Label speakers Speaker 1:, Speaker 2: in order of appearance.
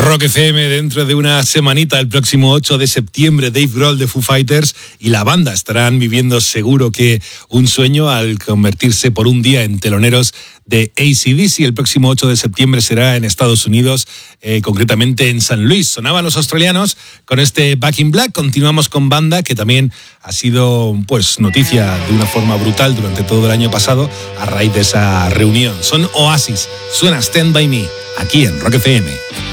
Speaker 1: Rock FM dentro de una semanita, el próximo 8 de septiembre, Dave Grohl de Foo Fighters y la banda estarán viviendo seguro que un sueño al convertirse por un día en teloneros de AC/DC. El próximo 8 de septiembre será en Estados Unidos, concretamente en San Luis. Sonaban los australianos con este Back in Black. Continuamos con banda que también ha sido pues noticia de una forma brutal durante todo el año pasado a raíz de esa reunión. Son Oasis, suena Stand By Me aquí en Rock FM.